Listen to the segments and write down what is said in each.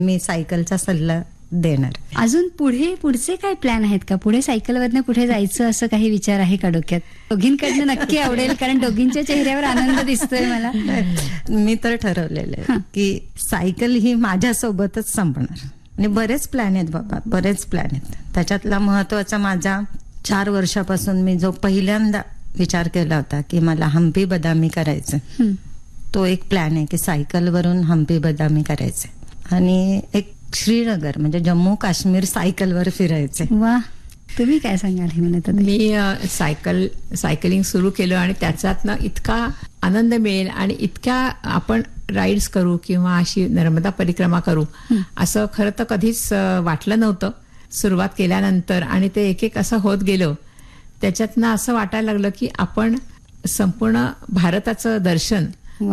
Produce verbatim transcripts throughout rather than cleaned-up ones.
मी सायकलचा सल्ला देणार. अजून पुढे पुढचे काय प्लॅन आहेत का? पुढे सायकलवरनं कुठे जायचं असं काही विचार आहे का डोक्यात? दोघींकडनं नक्की आवडेल, कारण दोघींच्या चेहऱ्यावर आनंद दिसतोय मला. मी तर ठरवलेलं आहे की सायकल ही माझ्यासोबतच संपणार. आणि बरेच प्लॅन आहेत बाबा, बरेच प्लॅन आहेत. त्याच्यातला महत्वाचा माझा चार वर्षापासून मी जो पहिल्यांदा विचार केला होता की मला हम्पी बदामी करायचं, तो एक प्लॅन आहे की सायकलवरून हम्पी बदामी करायचं आणि एक श्रीनगर म्हणजे जम्मू काश्मीर सायकलवर फिरायचे. वा, तुम्ही काय सांगाल हे म्हणत? मी सायकल सायकलिंग सुरू केलं आणि त्याच्यातनं इतका आनंद मिळेल आणि इतक्या आपण राईड्स करू किंवा अशी नर्मदा परिक्रमा करू असं खरं तर कधीच वाटलं नव्हतं सुरुवात केल्यानंतर. आणि ते एक एक असं होत गेलं. त्याच्यातनं असं वाटायला लागलं की आपण संपूर्ण भारताचं दर्शन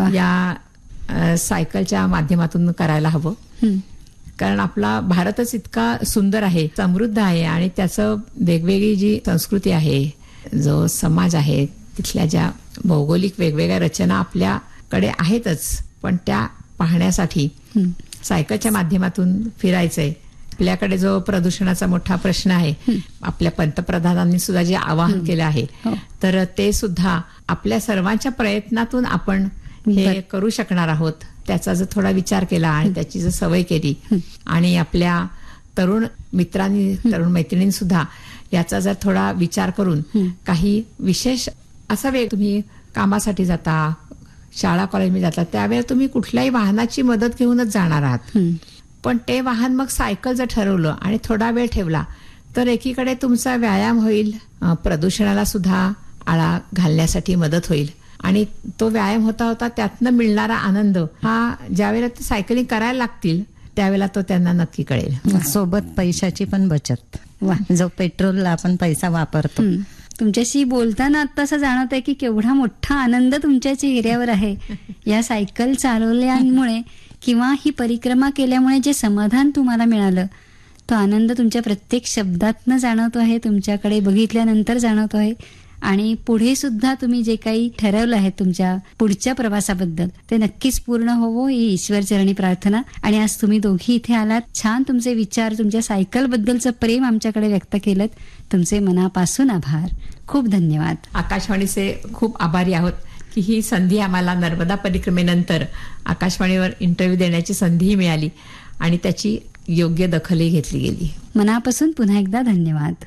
या सायकलच्या माध्यमातून करायला हवं. कारण आपला भारतच इतका सुंदर आहे, समृद्ध आहे आणि त्याचं वेगवेगळी जी संस्कृती आहे, जो समाज आहे, तिथल्या ज्या भौगोलिक वेगवेगळ्या रचना आपल्याकडे आहेतच, पण त्या पाहण्यासाठी सायकलच्या माध्यमातून फिरायचंय. आपल्याकडे जो प्रदूषणाचा मोठा प्रश्न आहे, आपल्या पंतप्रधानांनी सुद्धा जे आवाहन केलं आहे, तर ते सुद्धा आपल्या सर्वांच्या प्रयत्नातून आपण हे करू शकणार आहोत. त्याचा जर थोडा विचार केला आणि त्याची जर सवय केली आणि आपल्या तरुण मित्रांनी तरुण मैत्रिणींनी सुद्धा याचा जर थोडा विचार करून काही विशेष असा वेळ, तुम्ही कामासाठी जाता, शाळा कॉलेजमध्ये जाता, त्यावेळेस तुम्ही कुठल्याही वाहनाची मदत घेऊनच जाणार आहात, पण ते वाहन मग सायकल जर ठरवलं आणि थोडा वेळ ठेवला तर एकीकडे तुमचा व्यायाम होईल, प्रदूषणाला सुद्धा आळा घालण्यासाठी मदत होईल आणि तो व्यायाम होता होता त्यातनं मिळणारा आनंद हा ज्यावेळेला ते सायकलिंग करायला लागतील त्यावेळेला तो त्यांना नक्की कळेल. सोबत पैशाची पण बचत, जो पेट्रोलला आपण पैसा वापरतो. तुमच्याशी बोलताना आता असं जाणवत आहे की केवढा मोठा आनंद तुमच्या चेहऱ्यावर आहे. या सायकल चालवल्यामुळे किंवा ही परिक्रमा केल्यामुळे जे समाधान तुम्हाला मिळालं, तो आनंद तुमच्या प्रत्येक शब्दातनं जाणवतो आहे, तुमच्याकडे बघितल्यानंतर जाणवतो आहे. आणि पुढे सुद्धा तुम्ही जे काही ठरवलं आहे तुमच्या पुढच्या प्रवासाबद्दल, ते नक्कीच पूर्ण होवो ही ईश्वरचरणी प्रार्थना. आणि आज तुम्ही दोघी इथे आलात, छान तुमचे विचार, तुमच्या सायकल बद्दलचं प्रेम आमच्याकडे व्यक्त केलं. तुमचे मनापासून आभार, खूप धन्यवाद. आकाशवाणीचे खूप आभारी आहोत की ही संधी आम्हाला नर्मदा परिक्रमेनंतर आकाशवाणीवर इंटरव्ह्यू देण्याची संधीही मिळाली आणि त्याची योग्य दखलही घेतली गेली. मनापासून पुन्हा एकदा धन्यवाद.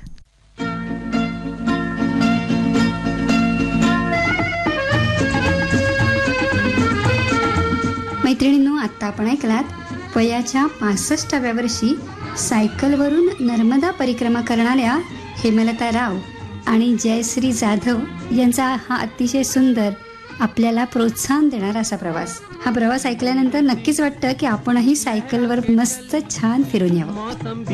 मैत्रिणींनो, आता आपण ऐकलात वयाच्या पासष्टाव्या वर्षी सायकलवरून नर्मदा परिक्रमा करणाऱ्या हेमलता राव आणि जयश्री जाधव यांचा हा अतिशय सुंदर, आपल्याला प्रोत्साहन देणारा असा प्रवास. हा प्रवास ऐकल्यानंतर नक्कीच वाटतं की आपणही सायकलवर मस्त छान फिरून यावं.